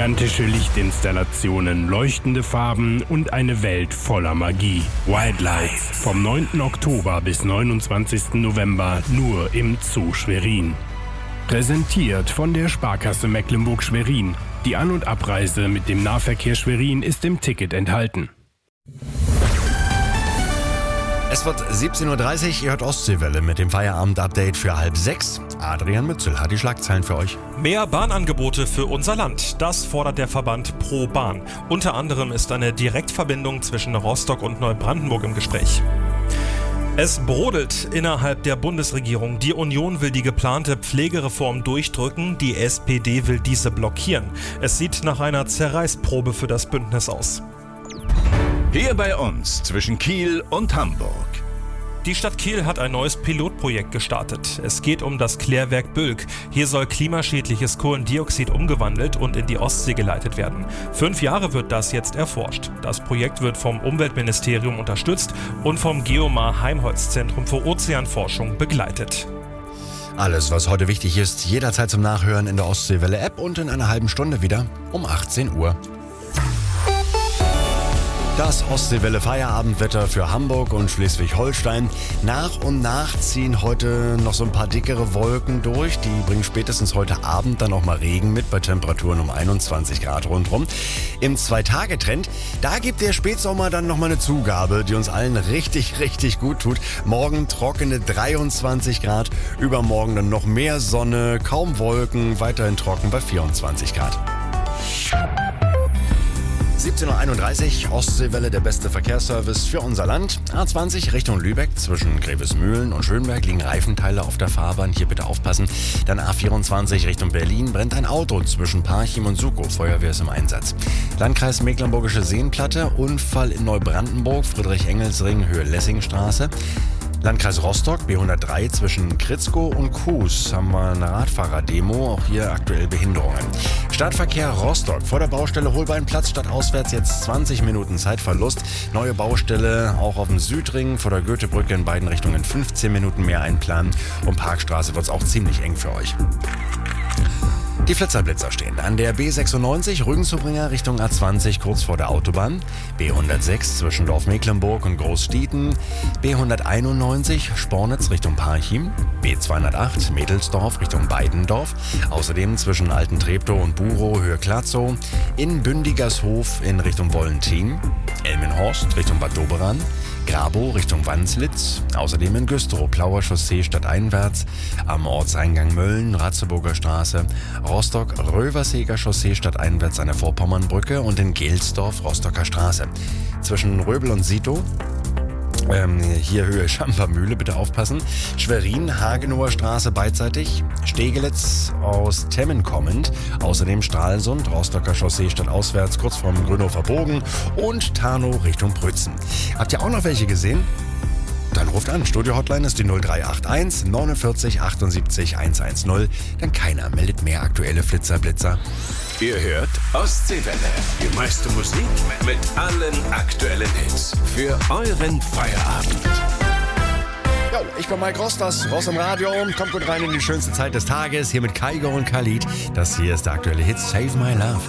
Gigantische Lichtinstallationen, leuchtende Farben und eine Welt voller Magie. Wildlights vom 9. Oktober bis 29. November nur im Zoo Schwerin. Präsentiert von der Sparkasse Mecklenburg-Schwerin. Die An- und Abreise mit dem Nahverkehr Schwerin ist im Ticket enthalten. Es wird 17.30 Uhr, ihr hört Ostseewelle mit dem Feierabend-Update für 5:30. Adrian Mützel hat die Schlagzeilen für euch. Mehr Bahnangebote für unser Land, das fordert der Verband Pro Bahn. Unter anderem ist eine Direktverbindung zwischen Rostock und Neubrandenburg im Gespräch. Es brodelt innerhalb der Bundesregierung. Die Union will die geplante Pflegereform durchdrücken, die SPD will diese blockieren. Es sieht nach einer Zerreißprobe für das Bündnis aus. Hier bei uns zwischen Kiel und Hamburg. Die Stadt Kiel hat ein neues Pilotprojekt gestartet. Es geht um das Klärwerk Bülk. Hier soll klimaschädliches Kohlendioxid umgewandelt und in die Ostsee geleitet werden. 5 Jahre wird das jetzt erforscht. Das Projekt wird vom Umweltministerium unterstützt und vom Geomar-Heimholtz-Zentrum für Ozeanforschung begleitet. Alles, was heute wichtig ist, jederzeit zum Nachhören in der Ostseewelle-App und in einer halben Stunde wieder um 18 Uhr. Das Ostseewelle Feierabendwetter für Hamburg und Schleswig-Holstein. Nach und nach ziehen heute noch so ein paar dickere Wolken durch. Die bringen spätestens heute Abend dann auch mal Regen mit bei Temperaturen um 21 Grad rundherum. Im 2-Tage-Trend, da gibt der Spätsommer dann nochmal eine Zugabe, die uns allen richtig, richtig gut tut. Morgen trockene 23 Grad, übermorgen dann noch mehr Sonne, kaum Wolken, weiterhin trocken bei 24 Grad. 17.31 Uhr, Ostseewelle, der beste Verkehrsservice für unser Land. A20 Richtung Lübeck, zwischen Grevesmühlen und Schönberg liegen Reifenteile auf der Fahrbahn, hier bitte aufpassen. Dann A24 Richtung Berlin, brennt ein Auto zwischen Parchim und Sukow, Feuerwehr ist im Einsatz. Landkreis Mecklenburgische Seenplatte, Unfall in Neubrandenburg, Friedrich-Engels-Ring, Höhe Lessingstraße. Landkreis Rostock, B103 zwischen Kritzkow und Kues haben wir eine Radfahrerdemo, auch hier aktuell Behinderungen. Stadtverkehr Rostock, vor der Baustelle Holbeinplatz statt auswärts jetzt 20 Minuten Zeitverlust. Neue Baustelle auch auf dem Südring, vor der Goethebrücke in beiden Richtungen 15 Minuten mehr einplanen. Und Parkstraße wird es auch ziemlich eng für euch. Die Flitzerblitzer stehen an der B96 Rügenzubringer Richtung A20 kurz vor der Autobahn, B106 zwischen Dorf Mecklenburg und Großstieten, B191 Spornitz Richtung Parchim, B208 Mädelsdorf Richtung Beidendorf, außerdem zwischen Alten Treptow und Burow Höhe Klatzow, in Bündigershof in Richtung Wollentin, Elmenhorst Richtung Bad Doberan, Grabow Richtung Wanslitz, außerdem in Güstrow, Plauer Chaussee stadteinwärts, am Ortseingang Mölln, Ratzeburger Straße, Rostock, Röverseger Chaussee stadteinwärts an der Vorpommernbrücke und in Gelsdorf, Rostocker Straße. Zwischen Röbel und Sito, hier Höhe Schampermühle, bitte aufpassen. Schwerin, Hagenower Straße beidseitig. Stegelitz aus Temmen kommend. Außerdem Stralsund, Rostocker Chaussee stadtauswärts, kurz vorm Grünhofer Bogen. Und Tarnow Richtung Prützen. Habt ihr auch noch welche gesehen? Dann ruft an. Studio-Hotline ist die 0381 49 78 110. Denn keiner meldet mehr aktuelle Flitzer-Blitzer. Ihr hört Ostseewelle. Die meiste Musik mit allen aktuellen Hits. Für euren Feierabend. Jo, ich bin Mike Ross, das Ross im Radio. Kommt gut rein in die schönste Zeit des Tages. Hier mit Kaigo und Khalid. Das hier ist der aktuelle Hit Save My Love.